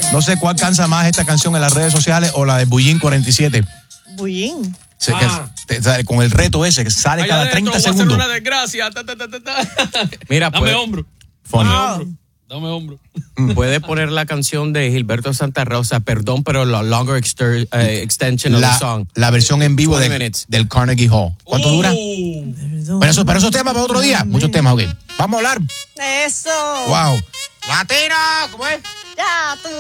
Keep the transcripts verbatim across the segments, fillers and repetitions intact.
No sé cuál cansa más esta canción en las redes sociales o la de Bullín cuarenta y siete. Bullín. Se, ah. que, te, con el reto ese que sale Allá cada treinta segundos. Va a ser una desgracia. Ta, ta, ta, ta, ta. Mira, dame pues, hombro. Funny. Dame hombro. Dame hombro. Puedes poner la canción de Gilberto Santa Rosa, perdón, pero la longer exter, uh, extension of la, the song. La versión en vivo de, del Carnegie Hall. ¿Cuánto uh, dura? Pero eso, pero esos temas para otro día. Muchos temas, ok. Vamos a hablar. Eso. Wow. Latino, ¿cómo es? Ya tú.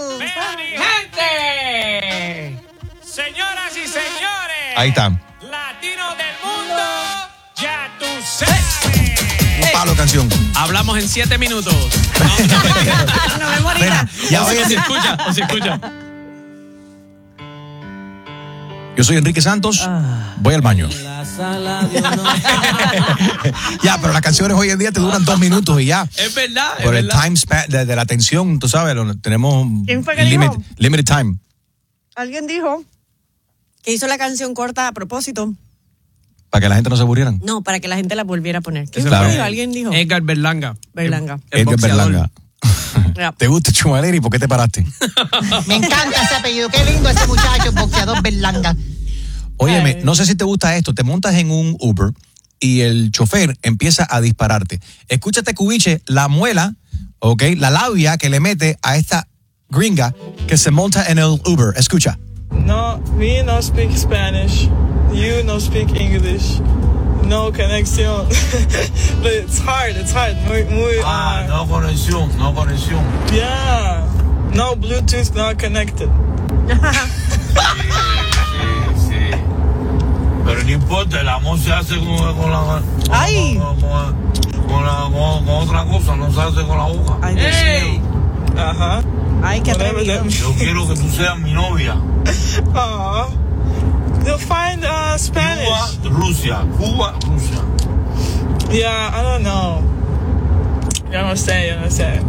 ¡Gente! Señoras y señores. Ahí está. Latinos del mundo, ya tú sabes. Un palo canción. Hablamos en siete minutos. No me morirá. Ya o oye, se escucha, o se escucha. Yo soy Enrique Santos. Ah. Voy al baño. Ya, pero las canciones hoy en día te duran dos minutos y ya. Es verdad. Por es el verdad. time span de, de la atención, tú sabes, lo, tenemos ¿Quién fue que limit, dijo? limited time. Alguien dijo que hizo la canción corta a propósito. Para que la gente no se aburrieran. No, para que la gente la volviera a poner. ¿Quién claro. fue? Alguien dijo. Edgar Berlanga. Berlanga. El, el Edgar boxeador. Berlanga. Yeah. ¿Te gusta Chumaleri? ¿Por qué te paraste? Me encanta ese apellido. Qué lindo ese muchacho, boxeador Berlanga. Óyeme, Ay. no sé si te gusta esto. Te montas en un Uber y el chofer empieza a dispararte. Escúchate, Cubiche, la muela, ok, la labia que le mete a esta gringa que se monta en el Uber. Escucha. No, we no speak Spanish. You no speak English. No conexión. But it's hard, it's hard. Muy, muy Ah, hard. no conexión, no conexión. Yeah. No Bluetooth, not connected. Sí, sí. Pero no importa, el amor se hace con, con la... Con, Ay. Con, con, con, la, con, con otra cosa, no se hace con la boca. Ay, Dios ¡Ey! mío. Ajá. Ay, qué Whatever atrevido. them- Yo quiero que tú seas mi novia. Aw. You'll find uh, Spanish. Cuba, Rusia. Cuba, Rusia. Yeah, I don't know. Yo no sé, yo no sé.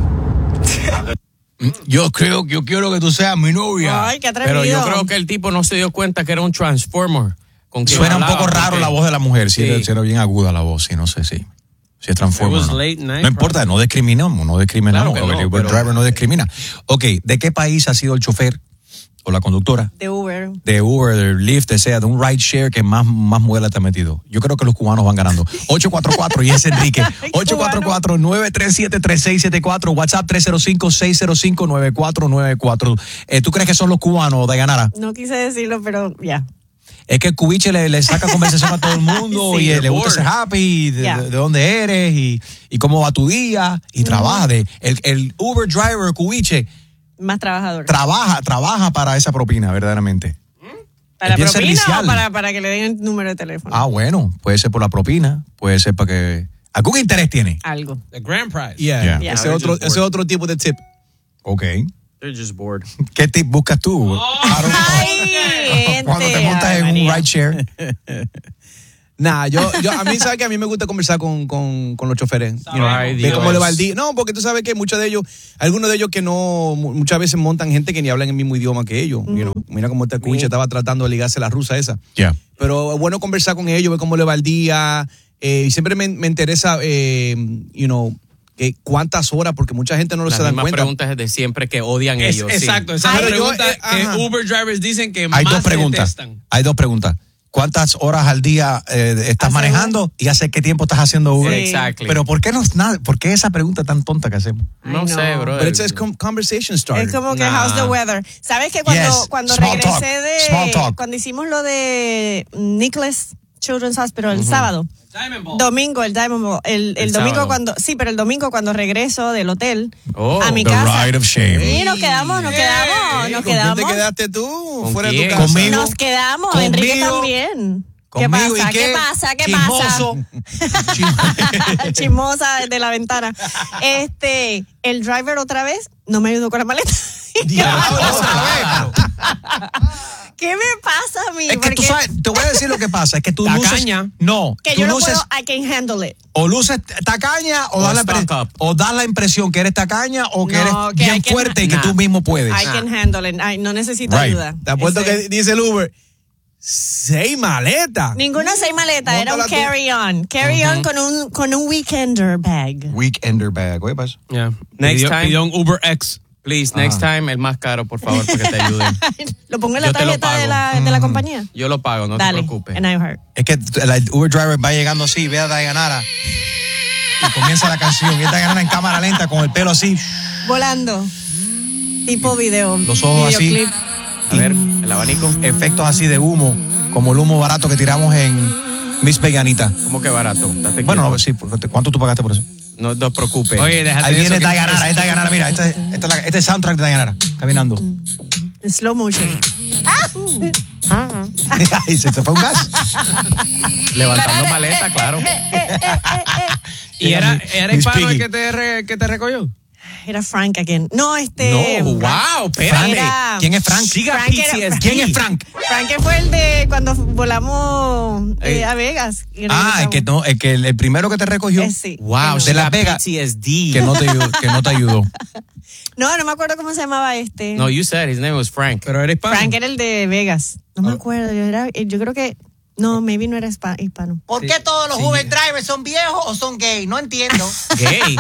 Yo creo, yo quiero que tú seas mi novia. Ay, qué atrevido. Pero yo creo que el tipo no se dio cuenta que era un transformer. Con quien Suena un hablaba, poco raro porque- la voz de la mujer, si Sí. era, si era bien aguda la voz, sí, no sé si, si es transforma. It was No. late night, no importa, no discriminamos, no discriminamos. Claro que no, el Uber pero- driver no discrimina. Ok, ¿de qué país ha sido el chofer o la conductora De Uber. de Uber, de Lyft, de sea, de un ride share que más, más muela te ha metido? Yo creo que los cubanos van ganando. ocho cuatro cuatro, y es Enrique. ocho cuatro cuatro, nueve tres siete, tres seis siete cuatro, WhatsApp tres cero cinco, seis cero cinco, nueve cuatro nueve cuatro. Eh, ¿Tú crees que son los cubanos, Dayanara? No quise decirlo, pero ya. Es que el cubiche le, le saca conversación a todo el mundo Sí, y eh, le bored. gusta ser happy, de, Yeah. de, de dónde eres y, y cómo va tu día y trabaja. De, el, el Uber driver cubiche Más trabajador. trabaja, trabaja para esa propina, verdaderamente. ¿Para es bien propina servicial. o para, para que le den el número de teléfono? Ah, bueno, puede ser por la propina, puede ser para que... ¿Algún interés tiene? Algo. The grand prize. Yeah, Yeah. Yeah. Ese, otro, ese otro tipo de tip. Ok. They're just bored. ¿Qué tip buscas tú? Ay, Cuando te gente. montas Ay, en un María. ride share. Nah, yo, yo, a mí, ¿sabes que a mí me gusta conversar con, con, con los choferes? You know, Ay, de Dios. cómo le va el día. No, porque tú sabes que muchos de ellos, algunos de ellos que no, mu- muchas veces montan gente que ni hablan el mismo idioma que ellos. You know, mira cómo este cubiche estaba tratando de ligarse a la rusa esa. Yeah. Pero es bueno conversar con ellos, ver cómo le va el día. Eh, y siempre me, me interesa, eh, you know, que cuántas horas, porque mucha gente no Las se dan mismas cuenta. preguntas de siempre que odian Es- ellos. sí. exacto, esa es Ay, la yo, pregunta eh, ajá. que Uber drivers dicen que Hay más dos preguntas. detestan. Hay dos preguntas. ¿Cuántas horas al día eh, estás Hace manejando y hace qué tiempo estás haciendo Uber? Sí. Exactly. Pero ¿por qué, no, nada, ¿por qué esa pregunta tan tonta que hacemos? no, Ay, sé, no. bro. But it's, it's com- conversation starter. Es como que Nah. how's the weather. ¿Sabes que cuando, Yes. cuando Small regresé talk. de... Small talk. Cuando hicimos lo de Nicholas Children's Hospital el sábado, Diamond Ball. domingo, el Diamond Ball, el, el El domingo sábado. cuando... Sí, pero el domingo cuando regreso del hotel Oh, a mi The casa... ride of shame. Y nos quedamos, nos quedamos, nos ¿Con quién quedamos. te quedaste tú? ¿Con Fuera de quién? tu casa. Conmigo. Nos quedamos, Conmigo. Enrique también. ¿Qué Conmigo, pasa? ¿y qué? ¿Qué pasa? ¿Qué Chismoso. pasa? Chismosa desde la ventana. Este, el driver otra vez no me ayudó con la maleta. ¿Qué me pasa a mí? Es que tú Porque sabes, te voy a decir lo que pasa, es que tú luces... Tacaña. No, que tú yo no luces... puedo, I can handle it. O luces tacaña o, O das la, stock impre- up. o das la impresión que eres tacaña o que No, eres que bien hay que- fuerte y que Nah. tú mismo puedes. I can handle it. Ay, no necesito Right. ayuda. Te apuesto Ese- que dice el Uber, seis maletas. Ninguna seis maleta, era un Móntala tú. carry-on. Carry-on con un con un weekender bag. Weekender bag, ¿qué pasa? Yeah. Next Pidió, time. pidió un Uber X. Please, next Ajá. time, el más caro, por favor, para que te ayuden. Lo pongo en la Yo te lo tarjeta de pago. la, de la compañía. Yo lo pago, no Dale, te preocupes. en iHeart. Es que el Uber driver va llegando así, ve a Dayanara y comienza la canción. Y es Dayanara en cámara lenta con el pelo así, Volando. Tipo video. los ojos así, videoclip. A ver, el abanico. efectos así de humo, como el humo barato que tiramos en Miss Veganita. ¿Cómo que barato? Date Bueno, quieto. no, sí, porque- ¿cuánto tú pagaste por eso? No te preocupes. Oye, déjate Ahí de eso viene que- Dayanara, es Dayanara, mira, este, este, es la- este es el soundtrack de Dayanara, caminando. En slow motion. Ay, se te fue un gas. Levantando maleta, claro. ¿Y era, era Miss hispano el Piggy. que te, re- que te recogió? Era Frank again. No, este. No, wow, espérate. Era- ¿Quién es Frank? Siga Frank era- P T S D. ¿Quién es Frank? Frank que fue el de cuando volamos eh, Ey. a Vegas. y Ah, el que, regresamos. no, el, que el, el primero que te recogió, Eh, sí. Wow, Que de no. Las Vegas, P T S D. que no te ayudó. Que no te ayudó. No, no me acuerdo cómo se llamaba este. No, you said his name was Frank. Pero era hispano. Frank era el de Vegas. No me acuerdo. Yo, era, yo creo que. No, maybe no era hispa- hispano. ¿Por qué todos los Uber drivers son viejos o son gay? No entiendo. Gay.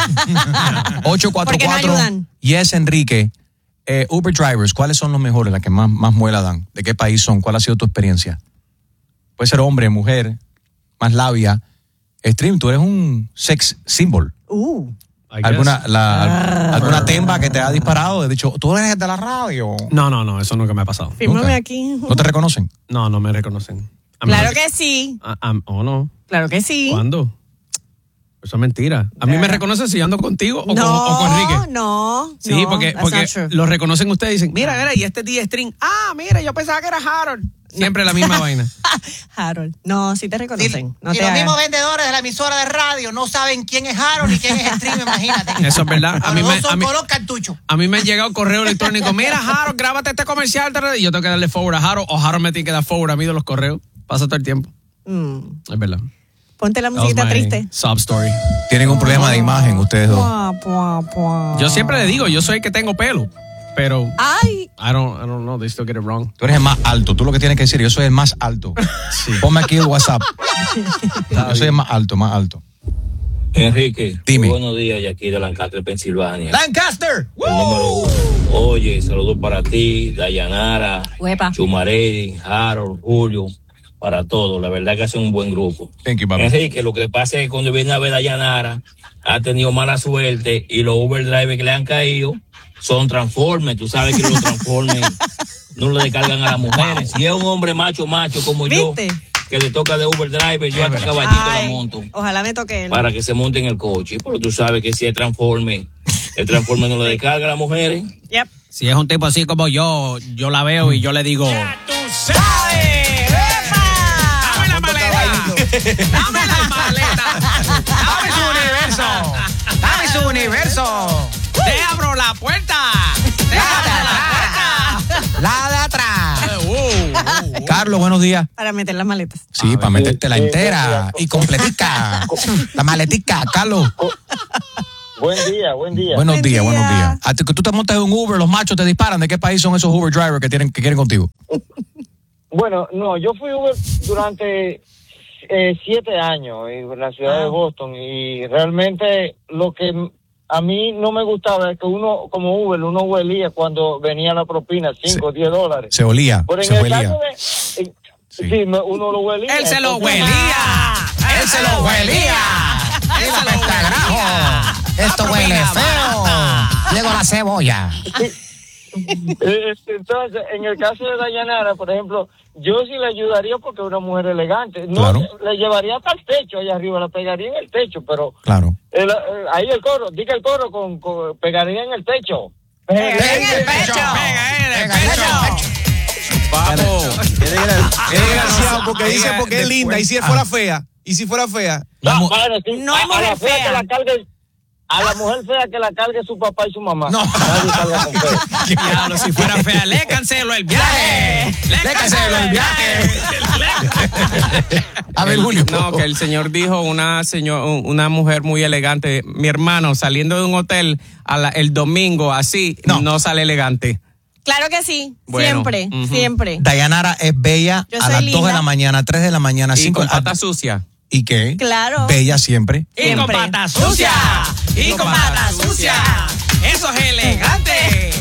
ocho cuatro Porque no cuatro ayudan. Yes, Enrique. Eh, Uber drivers, ¿cuáles son los mejores, las que más, más muela dan? ¿De qué país son? ¿Cuál ha sido tu experiencia? Puede ser hombre, mujer, más labia. Stream, tú eres un sex symbol. Uh. I guess. ¿Alguna, la, alguna temba que te ha disparado? He dicho, tú eres de la radio. No, no, no, eso nunca me ha pasado. Fírmame Nunca. aquí. ¿No te reconocen? No, no me reconocen. A Claro menos que sí. Ah, ah, ¿O no? Claro que sí. ¿Cuándo? Eso es mentira. A mí me reconocen si yo ando contigo o, no, con, o con Enrique. no. Sí, no, porque, that's porque not true. lo reconocen ustedes y dicen, mira, mira, y este D-String. Ah, mira, yo pensaba que era Harold. Siempre la misma vaina. Harold. No, sí te Y, reconocen. No y te los hagas. mismos vendedores de la emisora de radio no saben quién es Harold ni quién es Stream, imagínate. Eso es verdad. A Los mí, dos me, a, son mí, color cartucho. a mí me ha llegado correo electrónico. Mira, Harold, grábate este comercial. Y yo tengo que darle forward a Harold o Harold me tiene que dar forward a mí de los correos. Pasa todo el tiempo. Mm. Es verdad. Ponte la That was musiquita my triste. sob story. Tienen un problema de imagen ustedes dos. Pua, pua, pua. Yo siempre le digo, yo soy el que tengo pelo. Pero Ay, I don't, I don't know, they still get it wrong. Tú eres el más alto. Tú lo que tienes que decir, yo soy el más alto. Ponme aquí el WhatsApp. Yo soy el más alto, más alto. Enrique, Dime. buenos días, y aquí de Lancaster, Pensilvania. Lancaster. El número uno. Oye, saludos para ti, Dayanara, huepa. Chumarelli, Harold, Julio, para todos. La verdad que hacen un buen grupo. Thank you, papi. Enrique, lo que pasa es que cuando viene a ver a Dayanara, ha tenido mala suerte y los Uber drivers que le han caído son Transformers. Tú sabes que los Transformers no le descargan a las mujeres. Si es un hombre macho, macho como ¿Viste? yo, que le toca de Uber driver, yo hasta caballito la Ay, monto ojalá me toque él. para que se monte en el coche. Pero tú sabes que si es Transformer, el Transformer no le descarga a las mujeres. Yep. Si es un tipo así como yo, yo la veo y yo le digo, Tú sabes. dame la maleta, dame la maleta, dame su universo, dame su universo. Te abro la puerta, te abro la puerta. La de atrás. Uh, uh, uh. Carlos, buenos días. Para meter las maletas. Sí, para metértela entera y completica. La maletica, Carlos. Buen día, buen día. Buenos Buen días, día. buenos días. A ti que tú te montas en un Uber, los machos te disparan. ¿De qué país son esos Uber drivers que tienen que quieren contigo? Bueno, no, yo fui Uber durante eh, siete años en la ciudad Ah. de Boston y realmente lo que a mí no me gustaba es que uno, como Uber, uno huelía cuando venía la propina, cinco o diez dólares. Se olía, Pero en se el huelía. caso de... en- sí, me- uno lo huelía. Él se lo entonces- huelía, él se lo huelía, él se lo huelía. Esto huele feo. Llegó la cebolla. Eh, Entonces, en el caso de Dayanara, por ejemplo, yo sí le ayudaría porque es una mujer elegante. No, Claro. le llevaría hasta el techo allá arriba, la pegaría en el techo, pero Claro. el- eh, ahí el coro, diga el coro, con, con- pegaría en el techo. Pega en el pecho. Pega en el pecho. Vamos. Qué desgraciado, porque dice Ella porque es después- linda. Y si fuera fea, y si fuera fea. La mu- bueno, sí, No hay a, a mujer la fea, fea. que la cargue, a la mujer fea que la cargue su papá y su mamá. No. Nadie salga con fea. Diablo, si fuera fea, le cancelo el viaje. Le cancelo el viaje. A ver, Julio. No, que el señor dijo una señor, una mujer muy elegante. Mi hermano saliendo de un hotel a la- el domingo así No. no, sale elegante. Claro que sí. Bueno, Siempre, ujú. siempre. Dayanara es bella Yo a soy las dos de linda. la mañana, tres de la mañana, Y cinco con a- pata sucia. ¿Y qué? Claro. Bella siempre. Y con Siempre. pata sucia. Y con pata sucia. Eso es elegante.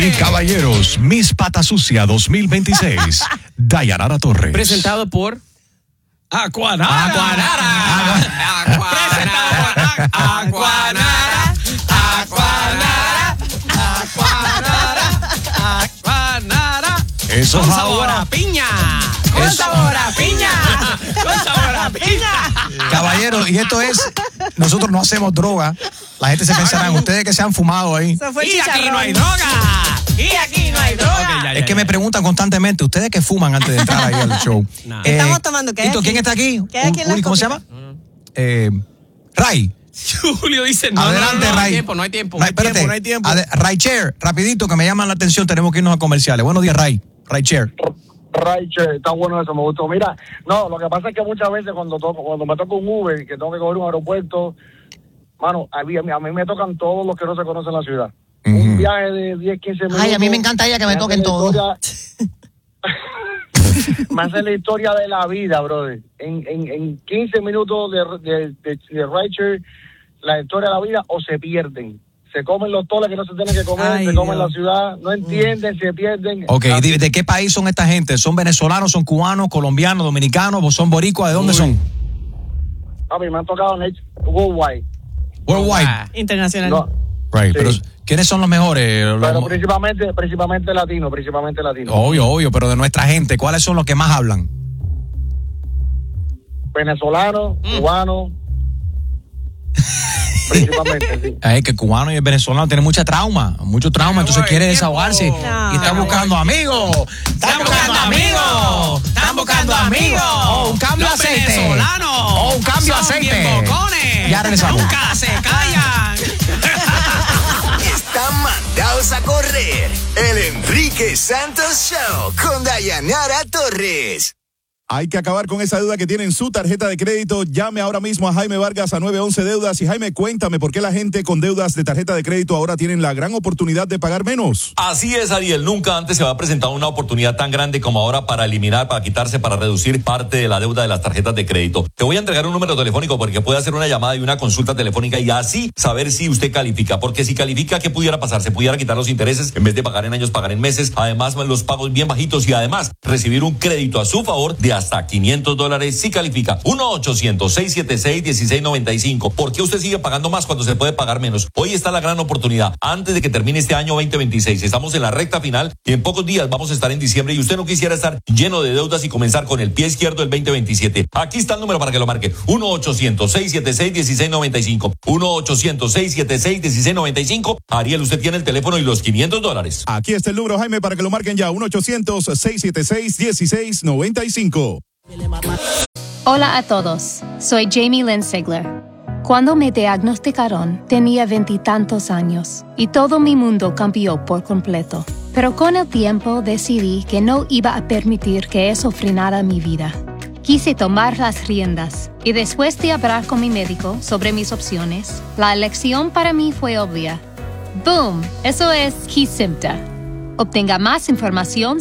Y caballeros, Miss Pata Sucia dos mil veintiséis, Dayanara Torres. Presentado por Aquanara. Aquanara. Presentado por Aquanara. Aquanara. Aquanara. Aquanara. Eso Con es sabor ahora. a piña. Con Eso. sabor a piña. Con sabor a piña. Caballeros, y esto es, nosotros no hacemos droga. La gente se pensará en ustedes que se han fumado ahí. Eso fue Y aquí chicharrón. no hay droga. Y aquí no hay droga. Ok, ya, Es ya, que ya. me preguntan constantemente, ¿ustedes que fuman antes de entrar ahí al show? No. ¿Qué estamos tomando? ¿Qué hay Tito, aquí? ¿quién está aquí? ¿Qué hay aquí en Uli, las ¿cómo se copitas? llama? Eh, Ray. Julio dice, no, Adelante, no, no, no Ray. hay tiempo, no hay tiempo. Ray, espérate. tiempo, no hay tiempo. Ade- Ray Chair, rapidito, que me llaman la atención, tenemos que irnos a comerciales. Buenos días, Ray. Ray Chair. Raiche, está bueno eso, me gustó. Mira, no, lo que pasa es que muchas veces cuando toco, cuando me toca un Uber, que tengo que coger un aeropuerto, mano, a mí, a mí me tocan todos los que no se conocen en la ciudad. Ujú. Un viaje de diez, quince minutos. Ay, a mí me encantaría que me hacen toquen la todos. historia- me hacen la historia de la vida, brother. En, en, en quince minutos de, de, de, de Raiche, la historia de la vida, o se pierden. Se comen los toles que no se tienen que comer, Ay, se comen Dios. la ciudad, no entienden, se pierden. Ok, Ah, ¿de, de qué país son esta gente? ¿Son venezolanos, son cubanos, colombianos, dominicanos, o son boricuas? ¿De dónde son? papi, me han tocado en worldwide. Worldwide. Ah, Internacional. No, Right, Sí. pero ¿quiénes son los mejores? Los- pero principalmente, principalmente latino, principalmente latino. Obvio, obvio, pero de nuestra gente, ¿cuáles son los que más hablan? Venezolano, cubano, principalmente, sí. Es que el cubano y el venezolano tienen mucha trauma, mucho trauma, entonces voy, quiere tiempo. desahogarse No. y están buscando amigos. Están buscando amigos. Están buscando amigos. Oh, un cambio Los de aceite. venezolanos. Oh, un cambio de son aceite. bien bocones. Ya regresamos. Nunca se callan. Están mandados a correr. El Enrique Santos Show con Dayanara Torres. Hay que acabar con esa deuda que tiene en su tarjeta de crédito. Llame ahora mismo a Jaime Vargas a nueve once Deudas. Y Jaime, cuéntame por qué la gente con deudas de tarjeta de crédito ahora tienen la gran oportunidad de pagar menos. Así es, Ariel. Nunca antes se va a presentar una oportunidad tan grande como ahora para eliminar, para quitarse, para reducir parte de la deuda de las tarjetas de crédito. Te voy a entregar un número telefónico porque puede hacer una llamada y una consulta telefónica y así saber si usted califica. Porque si califica, ¿qué pudiera pasar? Se pudiera quitar los intereses en vez de pagar en años, pagar en meses. Además, los pagos bien bajitos y además recibir un crédito a su favor de hasta quinientos dólares si califica. uno ochocientos, seiscientos setenta y seis, dieciséis noventa y cinco. ¿Por qué usted sigue pagando más cuando se puede pagar menos? Hoy está la gran oportunidad. Antes de que termine este año veinte veintiséis, estamos en la recta final y en pocos días vamos a estar en diciembre y usted no quisiera estar lleno de deudas y comenzar con el pie izquierdo del veinte veintisiete. Aquí está el número para que lo marque. uno ochocientos, seiscientos setenta y seis, dieciséis noventa y cinco. uno ochocientos, seiscientos setenta y seis, dieciséis noventa y cinco. Ariel, usted tiene el teléfono y los quinientos dólares. Aquí está el número, Jaime, para que lo marquen ya. uno ochocientos, seiscientos setenta y seis, dieciséis noventa y cinco. Hola a todos, soy Jamie Lynn Sigler. Cuando me diagnosticaron, tenía veintitantos años y todo mi mundo cambió por completo. Pero con el tiempo decidí que no iba a permitir que eso frenara mi vida. Quise tomar las riendas y después de hablar con mi médico sobre mis opciones, la elección para mí fue obvia. ¡Boom! Eso es Kesimpta. Obtenga más información